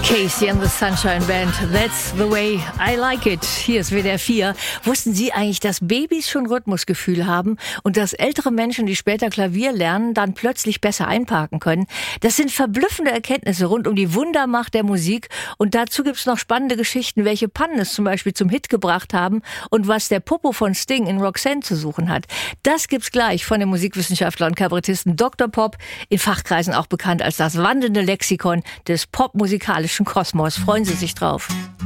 Casey and the Sunshine Band, that's the way I like it. Hier ist WDR 4. Wussten Sie eigentlich, dass Babys schon Rhythmusgefühl haben und dass ältere Menschen, die später Klavier lernen, dann plötzlich besser einparken können? Das sind verblüffende Erkenntnisse rund um die Wundermacht der Musik. Und dazu gibt's noch spannende Geschichten, welche Pannen es zum Beispiel zum Hit gebracht haben und was der Popo von Sting in Roxanne zu suchen hat. Das gibt's gleich von dem Musikwissenschaftler und Kabarettisten Dr. Pop, in Fachkreisen auch bekannt als das wandelnde Lexikon des popmusikalischen Kosmos. Freuen Sie sich drauf.